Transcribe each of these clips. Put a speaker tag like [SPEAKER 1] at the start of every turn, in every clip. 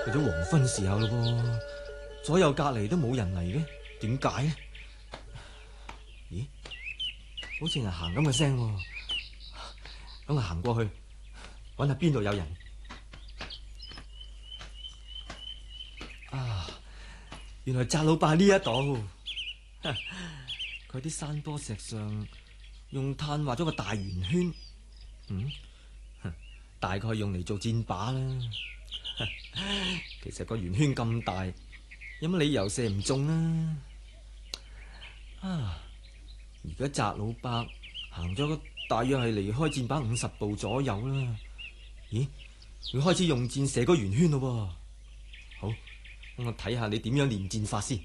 [SPEAKER 1] 去到黃昏時候咯噃，左右隔籬都冇人嚟嘅，點解呢？咦，好似係行咁嘅聲，咁我行過去，搵下邊度有人。啊，原來翟老伯喺呢一度，佢啲山坡石上用炭畫咗個大圓圈，大概用嚟做箭靶啦。其實個圓圈咁大，有乜理由射唔中啊？而家翟老伯行咗大約係離開箭靶50步左右啦。咦，佢開始用箭射個圓圈咯噃。好，咁我睇下你點樣練箭法先。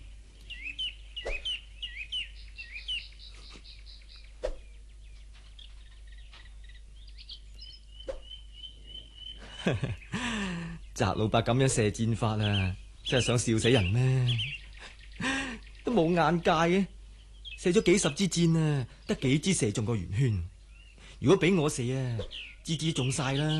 [SPEAKER 1] 翟老伯咁樣射箭法啊，真係想笑死人咩？都冇眼界嘅，射咗幾十支箭啊，得幾支射中個圓圈。如果俾我射啊，支支中晒啦。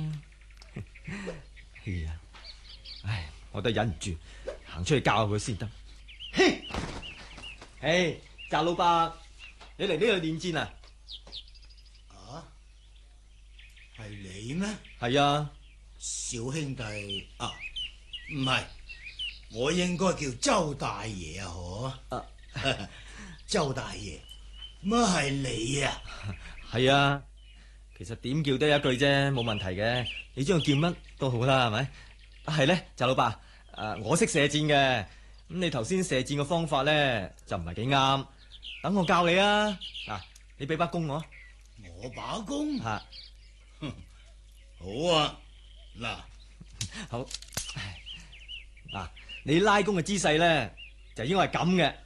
[SPEAKER 1] 係啊，唉，我都忍唔住行出去教佢先得。嘿，唉，翟老伯，你嚟呢度練箭啊？
[SPEAKER 2] 啊，係你咩？
[SPEAKER 1] 係啊。
[SPEAKER 2] 小兄弟啊，唔係，我應該叫周大爺啊，嗬？周大爺，乜係你啊？
[SPEAKER 1] 係啊，其實點叫都一句啫，冇問題嘅。你將佢叫乜都好啦，係咪？係咧，翟老伯，我識射箭嘅，咁你頭先射箭嘅方法咧就唔係幾啱，等我教你啊！嗱，你俾把弓我。
[SPEAKER 2] 我把弓？
[SPEAKER 1] 吓，
[SPEAKER 2] 好啊。嗱，
[SPEAKER 1] 好，嗱，你拉弓嘅姿勢咧就應該係咁嘅。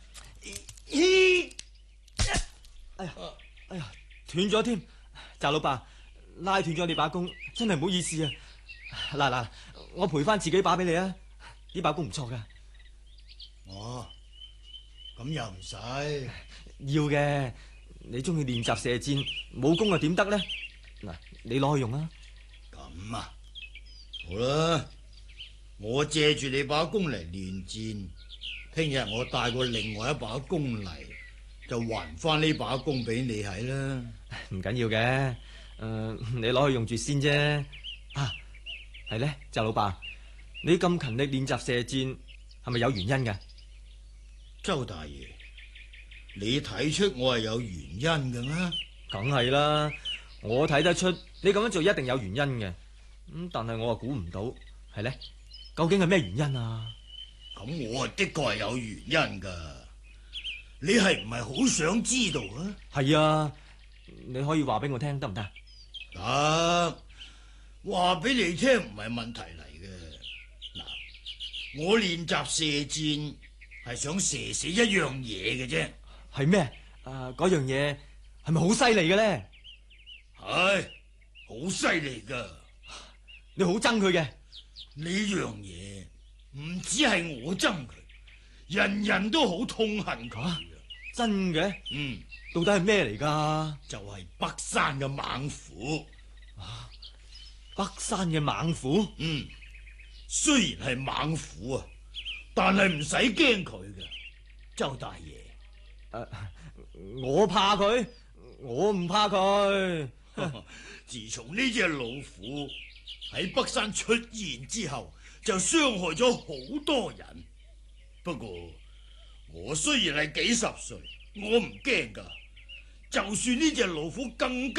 [SPEAKER 1] 哎呀，哎呀，斷咗添！翟老伯，拉斷咗你把弓，真係唔好意思啊！嗱，我賠翻自己把俾你啊！呢把弓唔錯噶。
[SPEAKER 2] 哦，咁又唔使。
[SPEAKER 1] 要嘅，你中意練習射箭，冇弓又點得咧？嗱，你攞去用啊！
[SPEAKER 2] 咁啊！好啦，我借住你把弓嚟練箭，聽日我帶過另外一把弓嚟，就還翻呢把弓俾你係啦。
[SPEAKER 1] 唔緊要嘅，你攞去用住先啫。啊，係咧，翟老伯，你咁勤力練習射箭，係咪有原因㗎？
[SPEAKER 2] 周大爺，你睇出我係有原因嘅咩？
[SPEAKER 1] 梗係啦，我睇得出你咁樣做一定有原因嘅。但係我又估唔到，係咧，究竟係咩原因啊？
[SPEAKER 2] 咁我的確係有原因噶，你係唔係好想知道啊？
[SPEAKER 1] 係啊，你可以話俾我聽得唔得？
[SPEAKER 2] 得，話俾你聽唔係問題嚟嘅。嗱，我練習射箭係想射死一樣嘢嘅啫。
[SPEAKER 1] 係咩？嗰樣嘢係咪好犀利嘅咧？
[SPEAKER 2] 係，好犀利噶。
[SPEAKER 1] 你好憎佢嘅
[SPEAKER 2] 呢樣嘢，唔止係我憎佢，人人都好痛恨佢。
[SPEAKER 1] 真嘅？到底係咩嚟噶？
[SPEAKER 2] 就係北山嘅猛虎。
[SPEAKER 1] 北山嘅猛虎？
[SPEAKER 2] 雖然係猛虎啊，但係唔使驚佢嘅，周大爺。
[SPEAKER 1] 我怕佢，我唔怕佢。
[SPEAKER 2] 自從呢隻老虎喺北山出現之後，就傷害咗好多人。不過我雖然係幾十歲，我唔驚噶。就算呢隻老虎更加